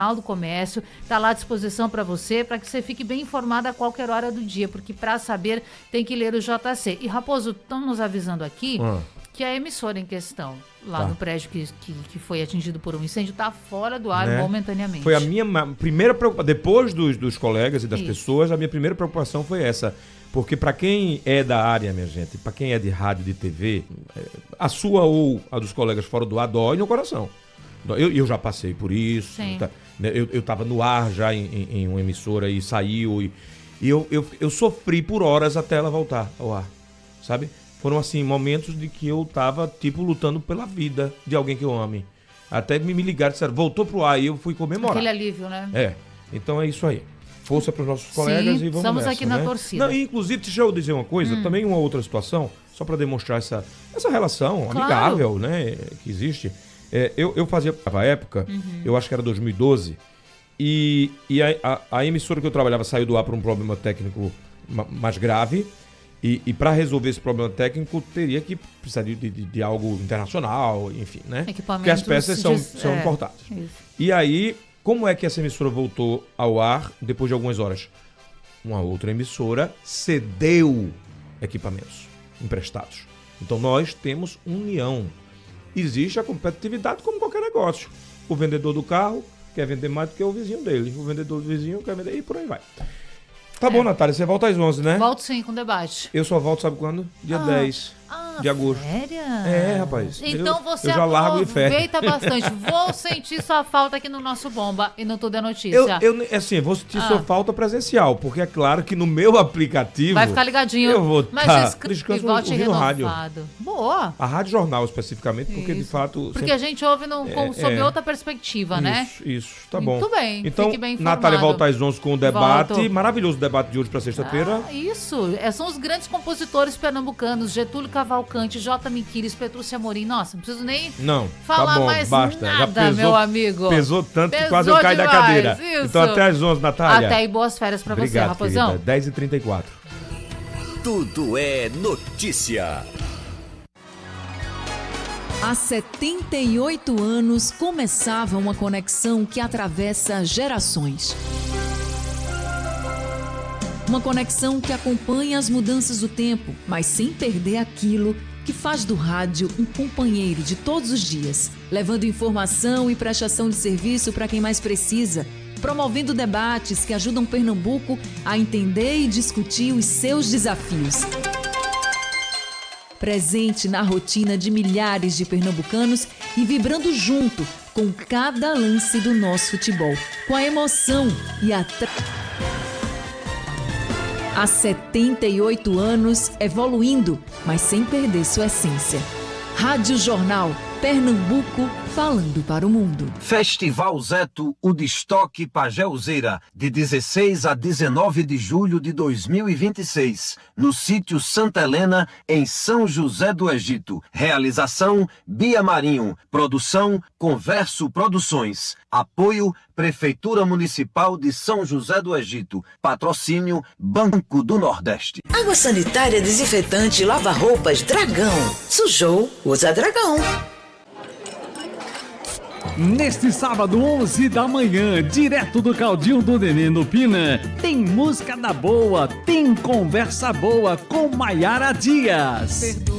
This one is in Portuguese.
do Comércio, está lá à disposição para você, para que você fique bem informado a qualquer hora do dia, porque para saber tem que ler o JC. E Raposo, estão nos avisando aqui que a emissora em questão, lá no prédio que foi atingido por um incêndio, está fora do ar momentaneamente. Foi a minha primeira preocupação, depois dos colegas e das pessoas, a minha primeira preocupação foi essa. Porque para quem é da área, minha gente, para quem é de rádio, de TV, a sua ou a dos colegas fora do ar dói no coração. Eu já passei por isso. Tá, eu estava no ar já em uma emissora e saiu. E eu sofri por horas até ela voltar ao ar, sabe? Foram, assim, momentos de que eu tava, tipo, lutando pela vida de alguém que eu ame. Até me ligaram e disseram, voltou pro ar, e eu fui comemorar. Aquele alívio, né? Então é isso aí. Força para os nossos colegas e vamos estamos nessa, aqui na torcida. Não, e inclusive, deixa eu dizer uma coisa, também uma outra situação, só para demonstrar essa relação amigável, né, que existe. Eu fazia a época, eu acho que era 2012, e a emissora que eu trabalhava saiu do ar por um problema técnico mais grave, e para resolver esse problema técnico teria que precisar de algo internacional, enfim, né? Porque as peças são importadas. Isso. E aí, como é que essa emissora voltou ao ar depois de algumas horas? Uma outra emissora cedeu equipamentos emprestados. Então nós temos união. Existe a competitividade como qualquer negócio. O vendedor do carro quer vender mais do que o vizinho dele. O vendedor do vizinho quer vender e por aí vai. Tá bom, Natália, você volta às 11, né? Volto sim, com debate. Eu só volto, sabe quando? Dia 10 de agosto. Sério? Rapaz. Então você eu já largo de férias. aproveita bastante. Vou sentir sua falta aqui no nosso Bomba e no Tudo é Notícia. Assim, vou sentir sua falta presencial, porque é claro que no meu aplicativo... Vai ficar ligadinho. Eu vou e volte renovado. Rádio. Boa. A Rádio Jornal, especificamente, porque de fato... Porque a gente ouve sob outra perspectiva, né? Isso, tá bom. Muito bem, então, fique bem informado. Natália volta às 11 com o debate. Volto. Maravilhoso debate de hoje para sexta-feira. Isso. São os grandes compositores pernambucanos, Getúlio Cavalcante, J. Miquiles, Petrúcia Amorim. Nossa, não preciso nem falar tá bom, mais basta. nada, já pesou, meu amigo. Pesou tanto que quase eu caio da cadeira. Isso. Então até às 11, Natália. Até e boas férias pra você, Raposão. 10h34. Tudo é notícia. Há 78 anos começava uma conexão que atravessa gerações. Uma conexão que acompanha as mudanças do tempo, mas sem perder aquilo que faz do rádio um companheiro de todos os dias, levando informação e prestação de serviço para quem mais precisa, promovendo debates que ajudam Pernambuco a entender e discutir os seus desafios. Presente na rotina de milhares de pernambucanos e vibrando junto com cada lance do nosso futebol, com a emoção e a Há 78 anos, evoluindo, mas sem perder sua essência. Rádio Jornal, Pernambuco, falando para o mundo. Festival Zeto, o Destoque Pajéuzeira, de 16 a 19 de julho de 2026, no sítio Santa Helena, em São José do Egito. Realização, Bia Marinho. Produção, Converso Produções. Apoio, Prefeitura Municipal de São José do Egito. Patrocínio, Banco do Nordeste. Água sanitária, desinfetante, lava-roupas, Dragão. Sujou, usa Dragão. Neste sábado, 11 da manhã, direto do Caldinho do Nenê no Pina, tem música da boa, tem conversa boa com Maiara Dias.